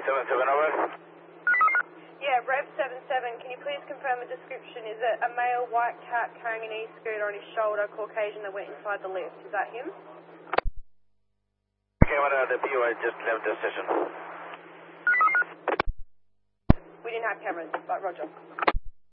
77 over. Yeah, Rev 77, can you please confirm a description? Is it a male white cat carrying an e-scooter on his shoulder, Caucasian, that went inside the lift? Is that him? Okay, well, the POI just left the session. We didn't have cameras, but roger.